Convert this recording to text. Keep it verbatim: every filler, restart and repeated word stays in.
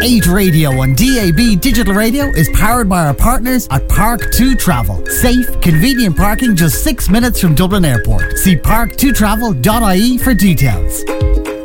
Great radio on D A B Digital Radio is powered by our partners at Park two Travel. Safe, convenient parking just six minutes from Dublin Airport. See park two travel dot I E for details.